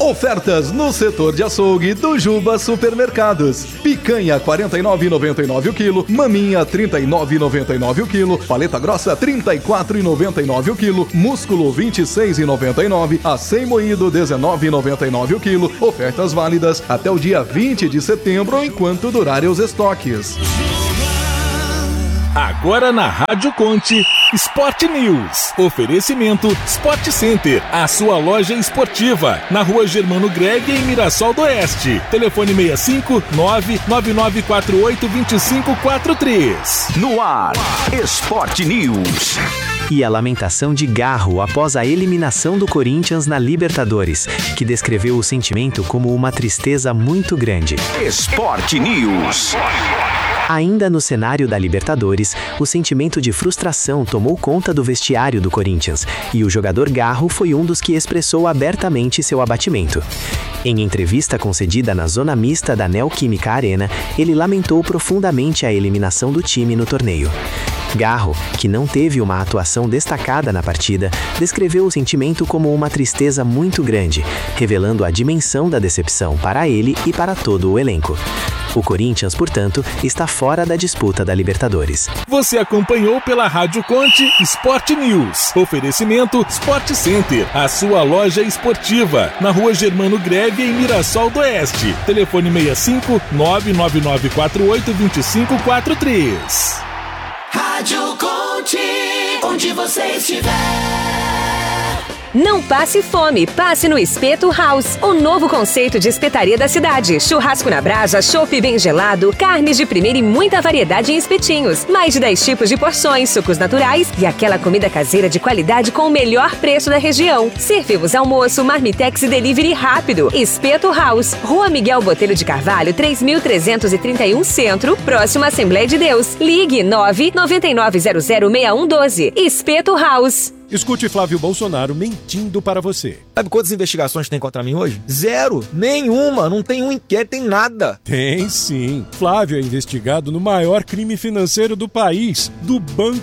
Ofertas no setor de açougue do Juba Supermercados. Picanha R$ 49,99 o quilo, maminha R$ 39,99 o quilo, paleta grossa R$ 34,99 o quilo, músculo R$ 26,99, acém moído R$ 19,99 o quilo. Ofertas válidas até o dia 20 de setembro, enquanto durarem os estoques. Agora na Rádio Conte, Sport News. Oferecimento Sport Center, a sua loja esportiva, na Rua Germano Greg, em Mirassol do Oeste. Telefone 65 99948 2543. No ar, Sport News. E a lamentação de Garro após a eliminação do Corinthians na Libertadores, que descreveu o sentimento como uma tristeza muito grande. Sport News. Ainda no cenário da Libertadores, o sentimento de frustração tomou conta do vestiário do Corinthians, e o jogador Garro foi um dos que expressou abertamente seu abatimento. Em entrevista concedida na zona mista da Neoquímica Arena, ele lamentou profundamente a eliminação do time no torneio. Garro, que não teve uma atuação destacada na partida, descreveu o sentimento como uma tristeza muito grande, revelando a dimensão da decepção para ele e para todo o elenco. O Corinthians, portanto, está fora da disputa da Libertadores. Você acompanhou pela Rádio Conte Sport News. Oferecimento Sport Center, a sua loja esportiva, na Rua Germano Greve, em Mirassol do Oeste. Telefone 65 99948 2543. Rádio Conte, onde você estiver. Não passe fome, passe no Espeto House, o novo conceito de espetaria da cidade. Churrasco na brasa, chopp bem gelado, carnes de primeira e muita variedade em espetinhos. Mais de 10 tipos de porções, sucos naturais e aquela comida caseira de qualidade com o melhor preço da região. Servimos almoço, marmitex e delivery rápido. Espeto House, Rua Miguel Botelho de Carvalho, 3331 Centro, próximo à Assembleia de Deus. Ligue 999006112. Espeto House. Escute Flávio Bolsonaro mentindo para você. Sabe quantas investigações tem contra mim hoje? Zero. Nenhuma. Não tem um inquérito, tem nada. Tem sim. Flávio é investigado no maior crime financeiro do país, do Banco